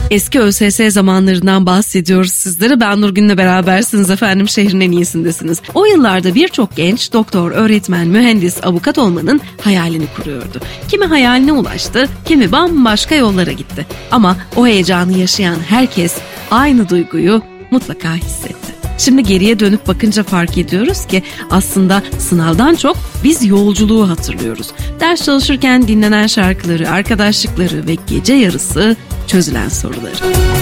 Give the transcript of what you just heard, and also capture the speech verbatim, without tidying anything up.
Eski ÖSS zamanlarından bahsediyoruz sizlere. Ben Nurgün'le berabersiniz efendim, şehrin en iyisindesiniz. O yıllarda birçok genç doktor, öğretmen, mühendis, avukat olmanın hayalini kuruyordu. Kimi hayaline ulaştı, kimi bambaşka yollara gitti. Ama o heyecanı yaşayan herkes aynı duyguyu mutlaka hissetti. Şimdi geriye dönüp bakınca fark ediyoruz ki aslında sınavdan çok biz yolculuğu hatırlıyoruz. Ders çalışırken dinlenen şarkıları, arkadaşlıkları ve gece yarısı çözülen soruları.